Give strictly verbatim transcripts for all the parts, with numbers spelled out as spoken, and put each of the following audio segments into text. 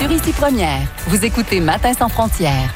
sur Ici Première. Vous écoutez Matin sans frontières.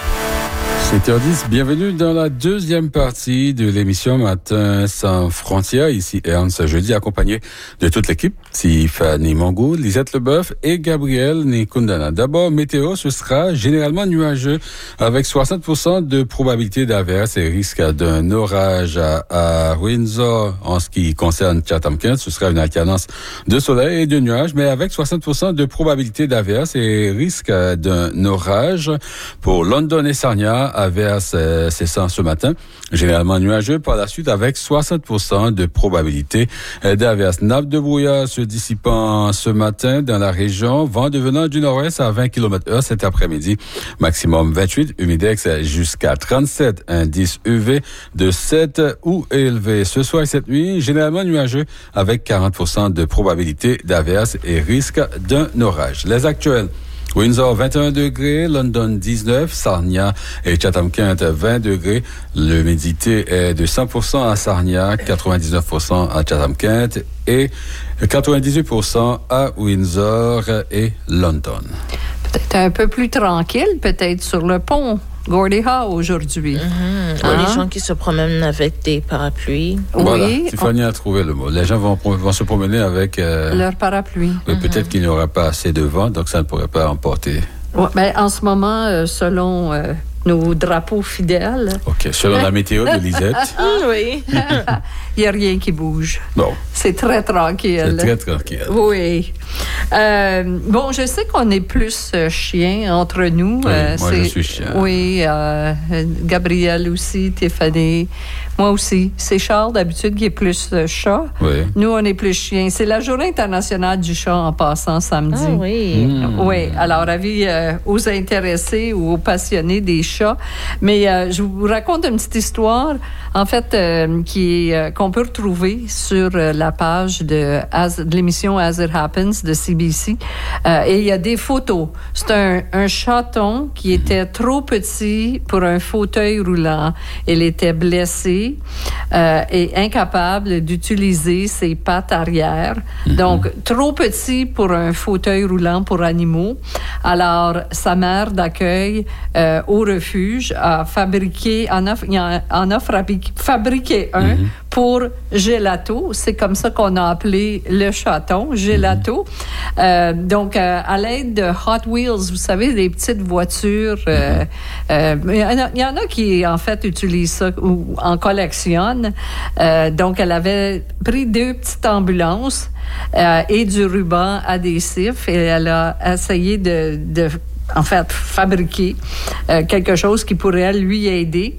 sept heures dix, bienvenue dans la deuxième partie de l'émission Matin sans frontières. Ici Ernst Jeudi, accompagné de toute l'équipe. Tiffany Mangou, Lisette Leboeuf et Gabriel Nikundana. D'abord, météo, ce sera généralement nuageux avec soixante pour cent de probabilité d'averse et risque d'un orage à, à Windsor. En ce qui concerne Chatham-Kent, ce sera une alternance de soleil et de nuages, mais avec soixante pour cent de probabilité d'averse et risque d'un orage. Pour London et Sarnia, averse euh, cessant ce matin, généralement nuageux par la suite avec soixante pour cent de probabilité euh, d'averse. Nappe de brouillard se dissipant ce matin dans la région, vent devenant du nord-ouest à vingt kilomètres heure cet après-midi, maximum vingt-huit, humidex jusqu'à trente-sept, indice U V de sept ou élevé. Ce soir et cette nuit, généralement nuageux avec quarante pour cent de probabilité d'averse et risque d'un orage. Les actuels: Windsor vingt et un degrés, London dix-neuf, Sarnia et Chatham-Kent vingt degrés. L'humidité est de cent pour cent à Sarnia, quatre-vingt-dix-neuf pour cent à Chatham-Kent et quatre-vingt-dix-huit pour cent à Windsor et London. Peut-être un peu plus tranquille, peut-être sur le pont Gordie Howe aujourd'hui. Mm-hmm. Hein? Les gens qui se promènent avec des parapluies. Voilà, Oui. Tiffany a trouvé le mot. Les gens vont, vont se promener avec euh, leur parapluie. Oui, Mm-hmm. peut-être qu'il n'y aura pas assez de vent, donc ça ne pourrait pas emporter. Ouais, ben, en ce moment, euh, selon euh, nos drapeaux fidèles, OK. Selon la météo de Lisette. Oui. il n'y a rien qui bouge. Bon. C'est très tranquille. C'est très tranquille. Oui. Euh, bon, je sais qu'on est plus euh, chiens entre nous. Oui, euh, moi, c'est, je suis chien. Oui, euh, Gabriel aussi, Tiffany, moi aussi. C'est Charles, d'habitude, qui est plus euh, chat. Oui. Nous, on est plus chiens. C'est la Journée internationale du chat en passant samedi. Ah oui. Mmh. Oui, alors avis euh, aux intéressés ou aux passionnés des chats. Mais euh, je vous raconte une petite histoire, en fait, euh, qui est, euh, qu'on peut retrouver sur euh, la page de, As, de l'émission As It Happens de C B C. Euh, et il y a des photos. C'est un, un chaton qui était trop petit pour un fauteuil roulant. Il était blessé euh, et incapable d'utiliser ses pattes arrière. Mm-hmm. Donc, trop petit pour un fauteuil roulant pour animaux. Alors, sa mère d'accueil euh, au refuge a fabriqué, en a, en a fabriqué, fabriqué un mm-hmm. pour Gelato. C'est comme ça qu'on a appelé le chaton, Gelato. Mm-hmm. Euh, donc, euh, à l'aide de Hot Wheels, vous savez, des petites voitures. Euh, euh, il y en a, il y en a qui, en fait, utilisent ça ou en collectionnent. Euh, donc, elle avait pris deux petites ambulances euh, et du ruban adhésif et elle a essayé de, de en fait, fabriquer euh, quelque chose qui pourrait lui aider.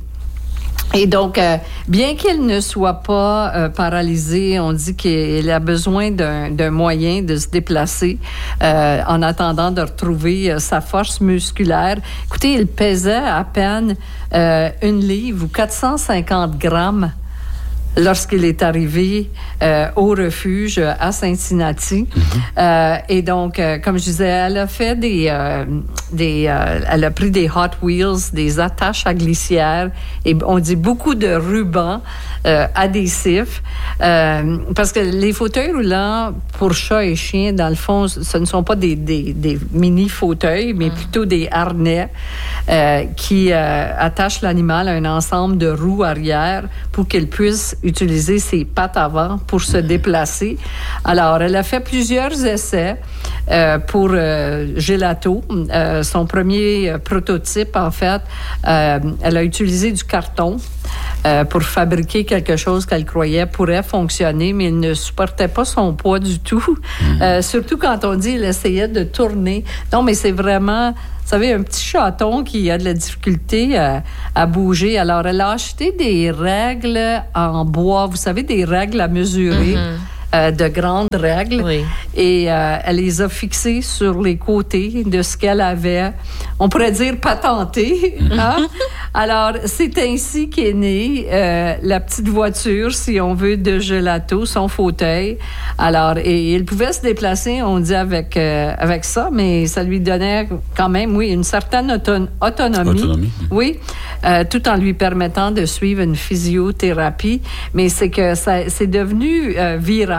Et donc, euh, bien qu'il ne soit pas euh, paralysé, on dit qu'il a besoin d'un, d'un moyen de se déplacer euh, en attendant de retrouver euh, sa force musculaire. Écoutez, il pesait à peine euh, une livre ou quatre cent cinquante grammes lorsqu'il est arrivé euh, au refuge à Cincinnati. Mm-hmm. Euh, et donc, euh, comme je disais, elle a fait des... Euh, des euh, elle a pris des Hot Wheels, des attaches à glissière, et on dit beaucoup de rubans euh, adhésifs, euh, parce que les fauteuils roulants pour chats et chiens, dans le fond, ce ne sont pas des, des, des mini-fauteuils, mais mm. plutôt des harnais euh, qui euh, attachent l'animal à un ensemble de roues arrière pour qu'il puisse utiliser ses pattes avant pour se déplacer. Alors, elle a fait plusieurs essais euh, pour euh, Gelato. Euh, son premier euh, prototype, en fait, euh, elle a utilisé du carton euh, pour fabriquer quelque chose qu'elle croyait pourrait fonctionner, mais il ne supportait pas son poids du tout. Mmh. Euh, surtout quand on dit qu'il essayait de tourner. Non, mais c'est vraiment... Vous savez, un petit chaton qui a de la difficulté à, à bouger. Alors, elle a acheté des règles en bois, vous savez, des règles à mesurer. Mm-hmm. Euh, de grandes règles. Oui. Et euh, elle les a fixées sur les côtés de ce qu'elle avait, on pourrait dire, patenté. Hein? Alors, c'est ainsi qu'est née euh, la petite voiture, si on veut, de Gelato, son fauteuil. Alors, et il pouvait se déplacer, on dit, avec, euh, avec ça, mais ça lui donnait quand même, oui, une certaine auton- autonomie. Autonomie. Oui, euh, tout en lui permettant de suivre une physiothérapie. Mais c'est que ça, c'est devenu euh, viral.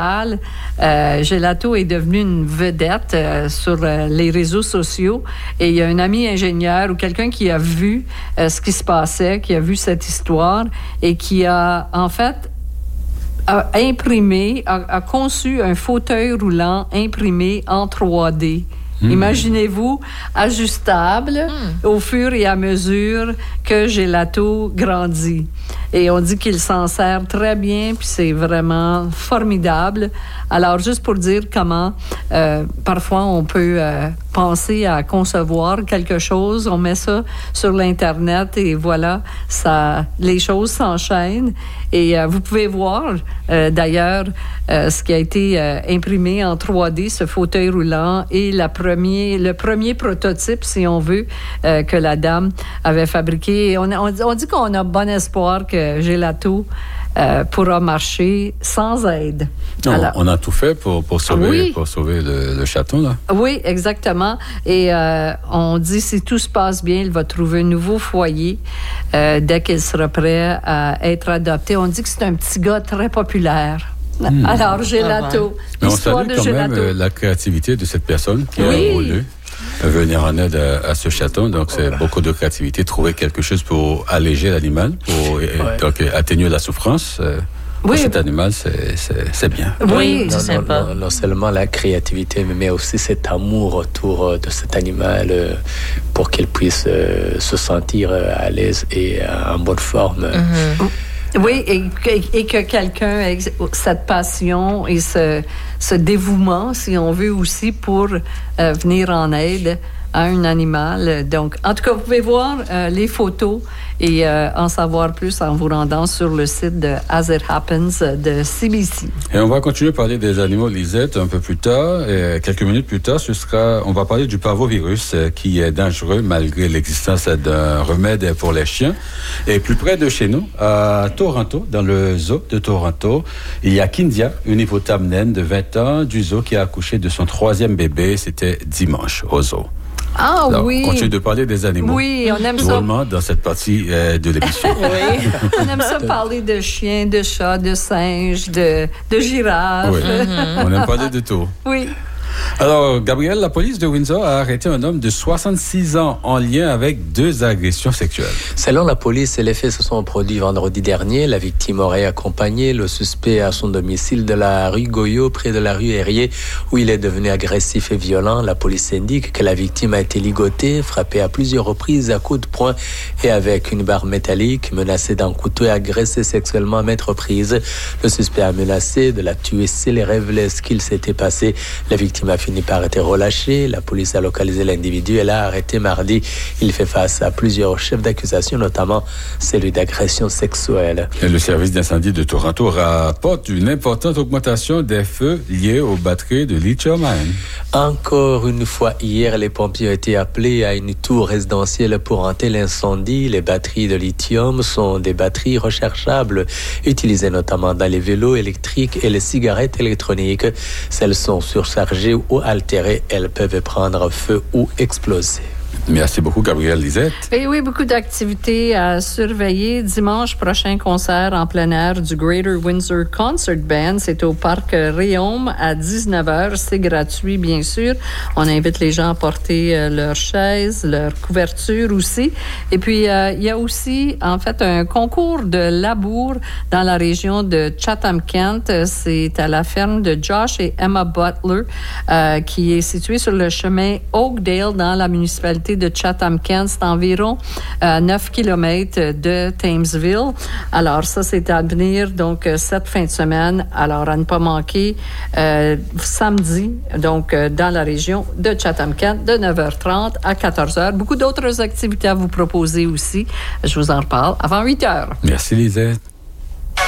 viral. Euh, Gelato est devenu une vedette euh, sur euh, les réseaux sociaux. Et il y a un ami ingénieur ou quelqu'un qui a vu euh, ce qui se passait, qui a vu cette histoire et qui a, en fait, a imprimé, a, a conçu un fauteuil roulant imprimé en trois D. Mmh. Imaginez-vous, ajustable mmh. au fur et à mesure que Gelato grandit. Et on dit qu'il s'en sert très bien, puis c'est vraiment formidable. Alors, juste pour dire comment, euh, parfois, on peut euh, penser à concevoir quelque chose, on met ça sur l'Internet et voilà, ça, les choses s'enchaînent. Et euh, vous pouvez voir, euh, d'ailleurs, euh, ce qui a été euh, imprimé en trois D, ce fauteuil roulant, et la premier, le premier prototype, si on veut, euh, que la dame avait fabriqué. Et on, on, on dit qu'on a bon espoir que Gelato euh, pourra marcher sans aide. Non, alors, on a tout fait pour, pour sauver, oui. pour sauver le, le chaton, là. Oui, exactement. Et euh, on dit, si tout se passe bien, il va trouver un nouveau foyer euh, dès qu'il sera prêt à être adopté. On dit que c'est un petit gars très populaire. Mmh. Alors, Gelato. Mais on salue quand Gelato. même euh, la créativité de cette personne qui oui. a voulu venir en aide à, à ce chaton. Donc, c'est voilà. beaucoup de créativité. Trouver quelque chose pour alléger l'animal, pour ouais. donc, atténuer la souffrance. Euh, Pour oui. cet animal, c'est, c'est, c'est bien. Oui, c'est sympa. Non, non, non seulement la créativité, mais aussi cet amour autour de cet animal euh, pour qu'il puisse euh, se sentir à l'aise et euh, en bonne forme. Mm-hmm. Oui, et, et, et que quelqu'un ait cette passion et ce, ce dévouement, si on veut aussi, pour euh, venir en aide à un animal. Donc, en tout cas, vous pouvez voir euh, les photos et euh, en savoir plus en vous rendant sur le site de As It Happens de C B C. Et on va continuer à parler des animaux, Lisette, un peu plus tard. Et quelques minutes plus tard, ce sera, on va parler du parvovirus euh, qui est dangereux malgré l'existence d'un remède pour les chiens. Et plus près de chez nous, à Toronto, dans le zoo de Toronto, il y a Kindia, une hippopotame naine de vingt ans du zoo qui a accouché de son troisième bébé. C'était dimanche au zoo. Ah Alors, oui. On continue de parler des animaux. Oui, on aime drôlement ça. Dans cette partie euh, de l'émission. Oui. On aime ça parler de chiens, de chats, de singes, de, de girafes. Oui. Mm-hmm. On aime parler de tout. Oui. Alors, Gabriel, la police de Windsor a arrêté un homme de soixante-six ans en lien avec deux agressions sexuelles. Selon la police, les faits se sont produits vendredi dernier. La victime aurait accompagné le suspect à son domicile de la rue Goyot, près de la rue Herrier, où il est devenu agressif et violent. La police indique que la victime a été ligotée, frappée à plusieurs reprises à coups de poing et avec une barre métallique, menacée d'un couteau et agressée sexuellement à maintes reprises. Le suspect a menacé de la tuer s'il révélait ce qu'il s'était passé. La victime a fini par être relâché. La police a localisé l'individu et l'a arrêté mardi. Il fait face à plusieurs chefs d'accusation, notamment celui d'agression sexuelle. Et le service d'incendie de Toronto rapporte une importante augmentation des feux liés aux batteries de lithium-ion. Encore une fois, hier, les pompiers ont été appelés à une tour résidentielle pour entamer l'incendie. Les batteries de lithium sont des batteries rechargeables, utilisées notamment dans les vélos électriques et les cigarettes électroniques. Celles sont surchargées ou altérées, elles peuvent prendre feu ou exploser. Merci beaucoup, Gabrielle Lisette. Et oui, beaucoup d'activités à surveiller. Dimanche prochain, concert en plein air du Greater Windsor Concert Band. C'est au Parc Réaume à dix-neuf heures. C'est gratuit, bien sûr. On invite les gens à porter euh, leurs chaises, leurs couvertures aussi. Et puis, euh, il y a aussi, en fait, un concours de labour dans la région de Chatham-Kent. C'est à la ferme de Josh et Emma Butler, euh, qui est située sur le chemin Oakdale dans la municipalité de Chatham-Kent. C'est environ euh, neuf kilomètres de Thamesville. Alors, ça, c'est à venir, donc, euh, cette fin de semaine. Alors, à ne pas manquer, euh, samedi, donc, euh, dans la région de Chatham-Kent, de neuf heures trente à quatorze heures. Beaucoup d'autres activités à vous proposer aussi. Je vous en reparle avant huit heures. Merci, Lisette.